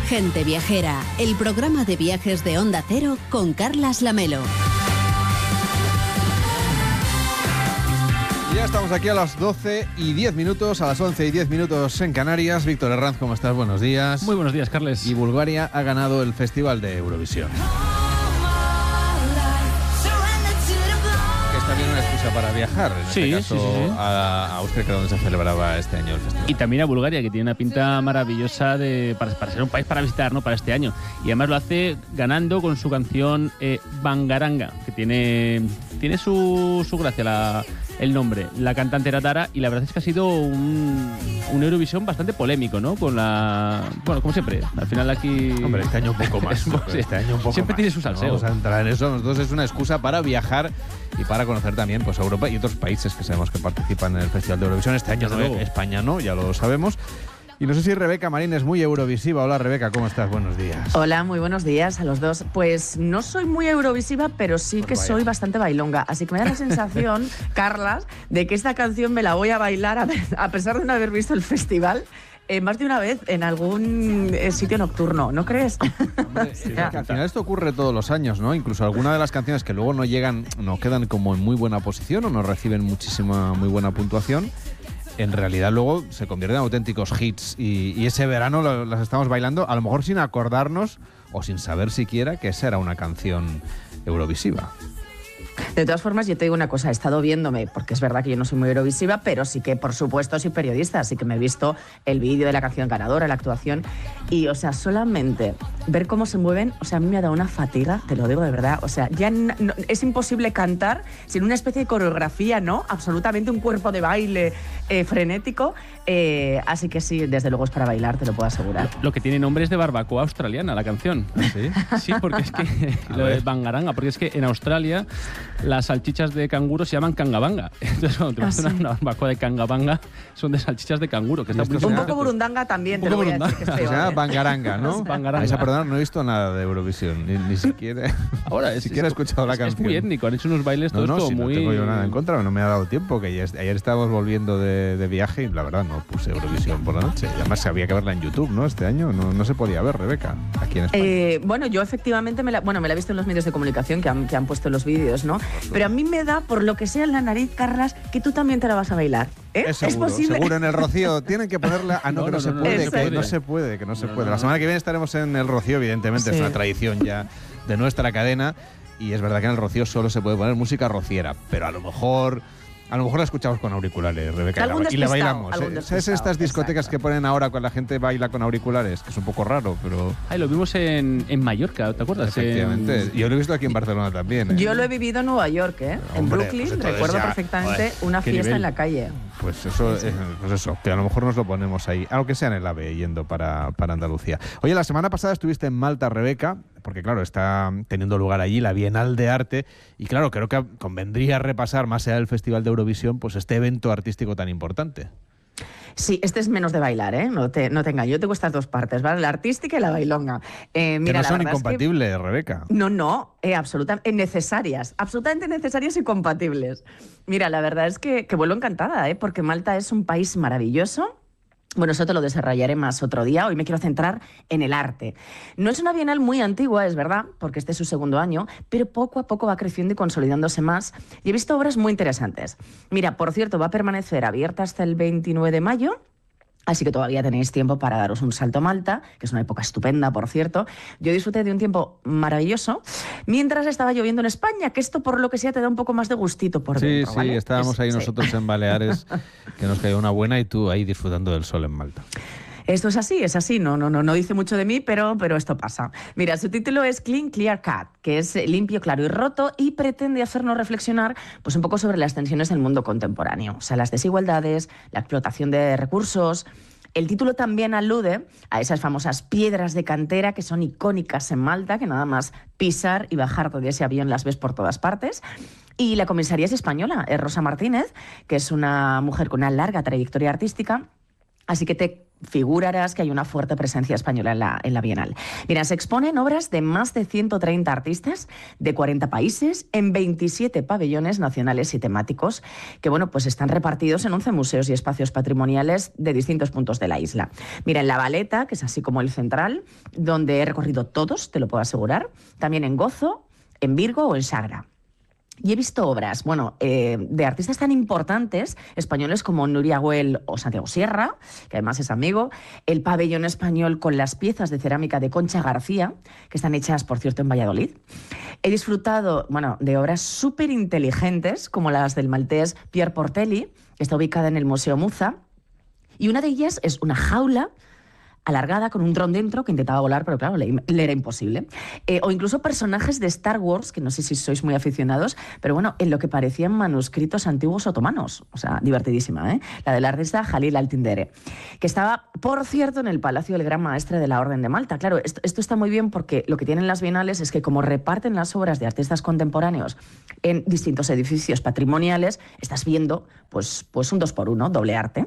Gente Viajera, el programa de viajes de Onda Cero con Carlas Lamelo. Ya estamos aquí a las 12:10, a las 11:10 en Canarias. Víctor Herranz, ¿cómo estás? Buenos días. Muy buenos días, Carles. Y Bulgaria ha ganado el Festival de Eurovisión. Que es también una excusa para viajar, en este caso sí. A Austria, que es donde se celebraba este año el festival. Y también a Bulgaria, que tiene una pinta maravillosa para ser un país para visitar, ¿no? Para este año. Y además lo hace ganando con su canción Bangaranga, que tiene su gracia el nombre. La cantante era Tara, y la verdad es que ha sido un Eurovisión bastante polémico, ¿no? Bueno, como siempre, al final aquí... Hombre, este año un poco más. Este año un poco siempre más. Tiene sus salseos. Vamos a entrar en eso. Nosotros es una excusa para viajar y para conocer también pues Europa y otros países que sabemos que participan en el Festival de Eurovisión. Este año no, España no, ya lo sabemos. Y no sé si Rebeca Marín es muy eurovisiva. Hola, Rebeca, ¿cómo estás? Buenos días. Hola, muy buenos días a los dos. Pues no soy muy eurovisiva, pero sí que soy bastante bailonga. Así que me da la sensación, Carlas, de que esta canción me la voy a bailar a pesar de no haber visto el festival más de una vez en algún sitio nocturno, ¿no crees? Hombre, sí, que al final esto ocurre todos los años, ¿no? Incluso algunas de las canciones que luego no quedan como en muy buena posición o no reciben muy buena puntuación, en realidad luego se convierten en auténticos hits y ese verano las estamos bailando, a lo mejor sin acordarnos o sin saber siquiera que esa era una canción eurovisiva. De todas formas, yo te digo una cosa, he estado viéndome, porque es verdad que yo no soy muy eurovisiva, pero sí que, por supuesto, soy periodista, así que me he visto el vídeo de la canción ganadora, la actuación, y, o sea, solamente ver cómo se mueven, o sea, a mí me ha dado una fatiga, te lo digo de verdad, o sea, ya es imposible cantar sin una especie de coreografía, ¿no? Absolutamente un cuerpo de baile frenético, así que sí, desde luego es para bailar, te lo puedo asegurar. Lo que tiene nombre es de barbacoa australiana, la canción. ¿Sí? Sí, porque es que lo de Bangaranga, porque es que en Australia las salchichas de canguro se llaman cangabanga. Entonces, cuando te vas a una barbacoa de cangabanga, son de salchichas de canguro. Que está un poco burundanga también, te lo voy a decir que es peor. Se llama Bangaranga, ¿no? Bangaranga. Perdón, no he visto nada de Eurovisión, ni siquiera. Ahora, ni siquiera he escuchado la canción. Es muy étnico, han hecho unos bailes todos como muy... No tengo yo nada en contra, no me ha dado tiempo, que ayer estábamos volviendo de viaje y la verdad no puse Eurovisión por la noche. Y además había que verla en YouTube, ¿no? Este año no se podía ver, Rebeca, aquí en España. Bueno, yo efectivamente me la he visto en los medios de comunicación que han puesto los vídeos, ¿no? Pero a mí me da, por lo que sea en la nariz, Carlas, que tú también te la vas a bailar. Es seguro, ¿es posible? Seguro en el Rocío. Tienen que ponerla... No se puede. La semana que viene estaremos en el Rocío, evidentemente, es una tradición ya de nuestra cadena. Y es verdad que en el Rocío solo se puede poner música rociera, pero a lo mejor la escuchamos con auriculares, Rebeca, y la bailamos. ¿Sabes estas discotecas que ponen ahora cuando la gente baila con auriculares? Que es un poco raro, pero... Lo vimos en Mallorca, ¿te acuerdas? Efectivamente. Yo lo he visto aquí en Barcelona también. Yo lo he vivido en Nueva York, en Brooklyn. Pues recuerdo perfectamente una fiesta en la calle. Pues eso, que a lo mejor nos lo ponemos ahí, aunque sea en el AVE, yendo para Andalucía. Oye, la semana pasada estuviste en Malta, Rebeca, porque claro, está teniendo lugar allí la Bienal de Arte, y claro, creo que convendría repasar, más allá del Festival de Eurovisión, pues este evento artístico tan importante. Sí, este es menos de bailar, ¿eh? No te engaño. Yo tengo estas dos partes, ¿vale? La artística y la bailonga. Mira, que no son incompatibles, Rebeca. No, absolutamente necesarias. Absolutamente necesarias y compatibles. Mira, la verdad es que vuelvo encantada, porque Malta es un país maravilloso. Bueno, eso te lo desarrollaré más otro día. Hoy me quiero centrar en el arte. No es una bienal muy antigua, es verdad, porque este es su segundo año, pero poco a poco va creciendo y consolidándose más. Y he visto obras muy interesantes. Mira, por cierto, va a permanecer abierta hasta el 29 de mayo. Así que todavía tenéis tiempo para daros un salto a Malta, que es una época estupenda, por cierto. Yo disfruté de un tiempo maravilloso mientras estaba lloviendo en España, que esto, por lo que sea, te da un poco más de gustito por dentro, ¿vale? Sí, estábamos ahí nosotros en Baleares, que nos cayó una buena, y tú ahí disfrutando del sol en Malta. Esto es así, no dice mucho de mí, pero esto pasa. Mira, su título es Clean Clear Cut, que es limpio, claro y roto, y pretende hacernos reflexionar pues un poco sobre las tensiones del mundo contemporáneo, o sea, las desigualdades, la explotación de recursos. El título también alude a esas famosas piedras de cantera que son icónicas en Malta, que nada más pisar y bajar de ese avión las ves por todas partes. Y la comisaría es española, es Rosa Martínez, que es una mujer con una larga trayectoria artística. Así que te figurarás que hay una fuerte presencia española en la Bienal. Mira, se exponen obras de más de 130 artistas de 40 países en 27 pabellones nacionales y temáticos que, bueno, pues están repartidos en 11 museos y espacios patrimoniales de distintos puntos de la isla. Mira, en La Valeta, que es así como el central, donde he recorrido todos, te lo puedo asegurar, también en Gozo, en Virgo o en Sagra. Y he visto obras, de artistas tan importantes españoles como Nuria Güell o Santiago Sierra, que además es amigo, el pabellón español con las piezas de cerámica de Concha García, que están hechas, por cierto, en Valladolid. He disfrutado, de obras súper inteligentes, como las del maltés Pierre Portelli, que está ubicada en el Museo Muza, y una de ellas es una jaula alargada con un dron dentro que intentaba volar, pero claro, le era imposible. O incluso personajes de Star Wars, que no sé si sois muy aficionados, pero bueno, en lo que parecían manuscritos antiguos otomanos. O sea, divertidísima, ¿eh? La del artista Jalil Altindere, que estaba, por cierto, en el Palacio del Gran Maestre de la Orden de Malta. Claro, esto está muy bien porque lo que tienen las bienales es que como reparten las obras de artistas contemporáneos en distintos edificios patrimoniales, estás viendo pues un 2x1, doble arte.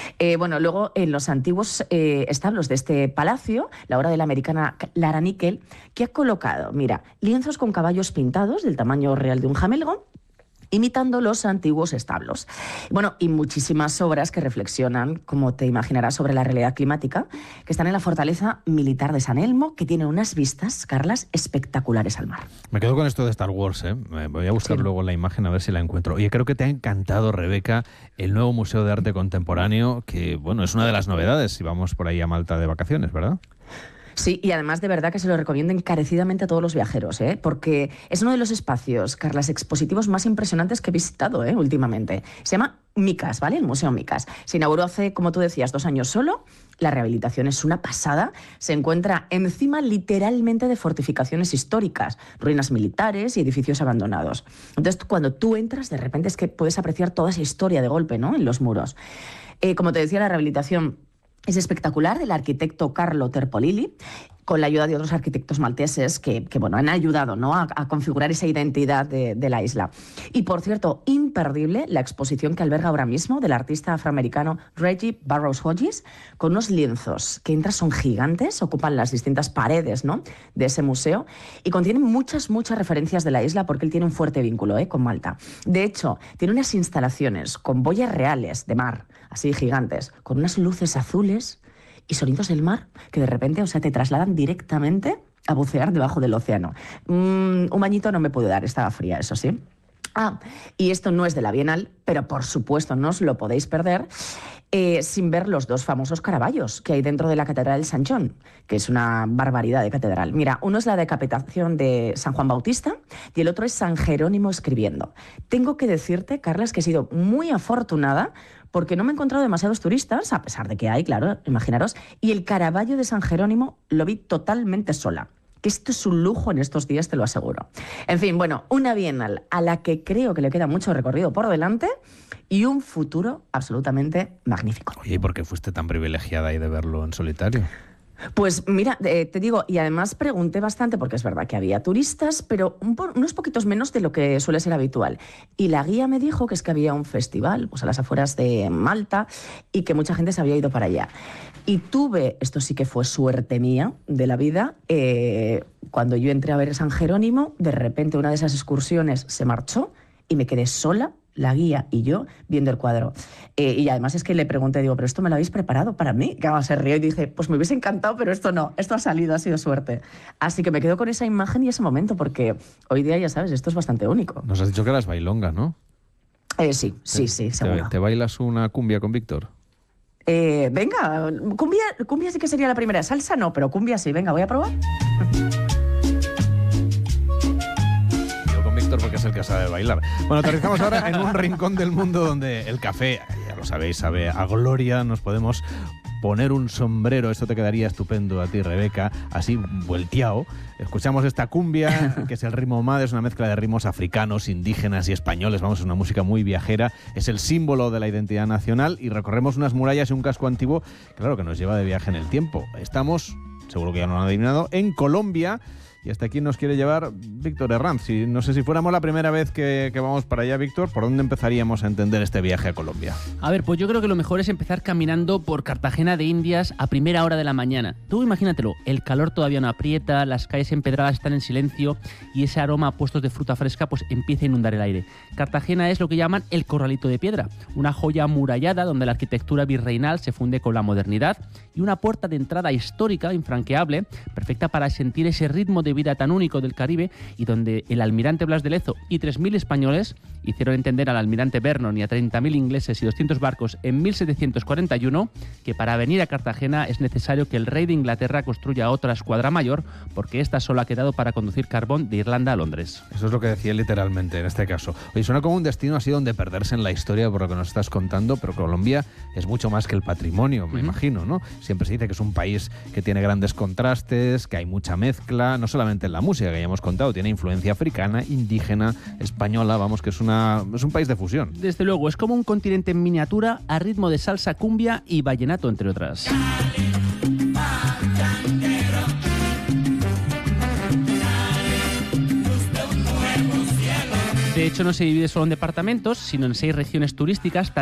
Luego en los antiguos establos de este palacio, la obra de la americana Lara Nickel, que ha colocado, mira, lienzos con caballos pintados del tamaño real de un jamelgo, imitando los antiguos establos. Y muchísimas obras que reflexionan, como te imaginarás, sobre la realidad climática, que están en la fortaleza militar de San Elmo, que tiene unas vistas, Carlas, espectaculares al mar. Me quedo con esto de Star Wars, ¿eh? Me voy a buscar luego la imagen a ver si la encuentro. Oye, creo que te ha encantado, Rebeca, el nuevo Museo de Arte Contemporáneo, que, es una de las novedades si vamos por ahí a Malta de vacaciones, ¿verdad? Sí, y además de verdad que se lo recomiendo encarecidamente a todos los viajeros, porque es uno de los espacios, Carlas, expositivos más impresionantes que he visitado últimamente. Se llama Micas, ¿vale? El Museo Micas. Se inauguró hace, como tú decías, 2 años solo. La rehabilitación es una pasada. Se encuentra encima literalmente de fortificaciones históricas, ruinas militares y edificios abandonados. Entonces, cuando tú entras, de repente es que puedes apreciar toda esa historia de golpe, ¿no? En los muros. Como te decía, la rehabilitación es espectacular, del arquitecto Carlo Terpolilli, con la ayuda de otros arquitectos malteses que han ayudado, ¿no?, a configurar esa identidad de la isla. Y, por cierto, imperdible la exposición que alberga ahora mismo del artista afroamericano Reggie Burroughs Hodges, con unos lienzos que son gigantes, ocupan las distintas paredes, ¿no?, de ese museo, y contienen muchas referencias de la isla porque él tiene un fuerte vínculo con Malta. De hecho, tiene unas instalaciones con boyas reales de mar, así gigantes, con unas luces azules y sonidos del mar que de repente, te trasladan directamente a bucear debajo del océano. Un bañito no me pude dar, estaba fría, eso sí. Y esto no es de la Bienal, pero por supuesto no os lo podéis perder sin ver los 2 famosos Caravallos que hay dentro de la Catedral de San John, que es una barbaridad de catedral. Mira, uno es la decapitación de San Juan Bautista y el otro es San Jerónimo escribiendo. Tengo que decirte, Carlas, que he sido muy afortunada porque no me he encontrado demasiados turistas, a pesar de que hay, claro, imaginaros, y el Caravaggio de San Jerónimo lo vi totalmente sola. Que esto es un lujo en estos días, te lo aseguro. En fin, una Bienal a la que creo que le queda mucho recorrido por delante y un futuro absolutamente magnífico. Oye, ¿y por qué fuiste tan privilegiada ahí de verlo en solitario? Pues mira, te digo, y además pregunté bastante, porque es verdad que había turistas, pero unos poquitos menos de lo que suele ser habitual. Y la guía me dijo que es que había un festival a las afueras de Malta y que mucha gente se había ido para allá. Y tuve, esto sí que fue suerte mía de la vida, cuando yo entré a ver San Jerónimo, de repente una de esas excursiones se marchó y me quedé sola, la guía y yo, viendo el cuadro. Y además es que le pregunté, ¿pero esto me lo habéis preparado para mí? Que se rió y dije, pues me hubiese encantado, pero esto no, esto ha salido, ha sido suerte. Así que me quedo con esa imagen y ese momento, porque hoy día, ya sabes, esto es bastante único. Nos has dicho que eras bailonga, ¿no? Sí, seguro. ¿Te bailas una cumbia con Víctor? Venga, cumbia sí que sería la primera. Salsa no, pero cumbia sí. Venga, voy a probar. Porque es el que sabe bailar. Aterrizamos ahora en un rincón del mundo donde el café, ya lo sabéis, sabe a gloria. Nos podemos poner un sombrero, esto te quedaría estupendo a ti, Rebeca, así vuelteado. Escuchamos esta cumbia, que es el ritmo MAD, es una mezcla de ritmos africanos, indígenas y españoles. Es una música muy viajera, es el símbolo de la identidad nacional y recorremos unas murallas y un casco antiguo, claro, que nos lleva de viaje en el tiempo. Estamos, seguro que ya lo han adivinado, en Colombia. y hasta aquí nos quiere llevar Víctor Herranz. Y no sé si fuéramos la primera vez que vamos para allá, Víctor, ¿por dónde empezaríamos a entender este viaje a Colombia? A ver, pues yo creo que lo mejor es empezar caminando por Cartagena de Indias a primera hora de la mañana. Tú imagínatelo, el calor todavía no aprieta, las calles empedradas están en silencio y ese aroma a puestos de fruta fresca pues empieza a inundar el aire. Cartagena es lo que llaman el Corralito de Piedra, una joya amurallada donde la arquitectura virreinal se funde con la modernidad y una puerta de entrada histórica infranqueable, perfecta para sentir ese ritmo de vida tan único del Caribe, y donde el almirante Blas de Lezo y 3.000 españoles hicieron entender al almirante Vernon y a 30.000 ingleses y 200 barcos en 1741 que para venir a Cartagena es necesario que el rey de Inglaterra construya otra escuadra mayor, porque esta solo ha quedado para conducir carbón de Irlanda a Londres. Eso es lo que decía literalmente en este caso. Oye, suena como un destino así donde perderse en la historia por lo que nos estás contando, pero Colombia es mucho más que el patrimonio, me imagino, ¿no? Siempre se dice que es un país que tiene grandes contrastes, que hay mucha mezcla, no solamente en la música que ya hemos contado, tiene influencia africana, indígena, española, vamos, que es un país de fusión. Desde luego, es como un continente en miniatura a ritmo de salsa, cumbia y vallenato, entre otras. De hecho, no se divide solo en departamentos, sino en 6 regiones turísticas,